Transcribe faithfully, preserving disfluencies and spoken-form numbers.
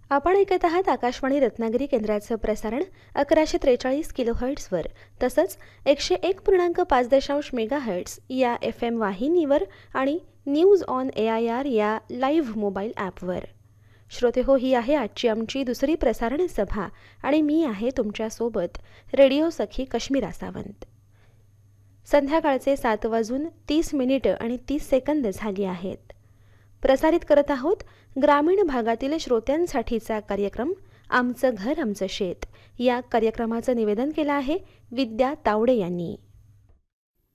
आपण ऐकत आहात आकाशवाणी रत्नागिरी केंद्राचं प्रसारण अकराशे त्रेचाळीस किलोहर्ट्झवर तसंच एकशे एक पूर्णांक पाच दशांश मेगाहर्ट्झ या एफ एम वाहिनीवर आणि news on A I R या लाईव्ह मोबाईल ॲपवर. श्रोते हो, ही आहे आजची आमची दुसरी प्रसारण सभा आणि मी आहे तुमच्यासोबत रेडिओ सखी कश्मीरा सावंत. संध्याकाळचे सात वाजून तीस मिनिटं आणि तीस सेकंद झाली आहेत. प्रसारित करत आहोत ग्रामीण भागातील श्रोत्यांसाठीचा कार्यक्रम आमचं घर आमचं शेत. या कार्यक्रमाचं निवेदन केलं आहे विद्या तावडे यांनी.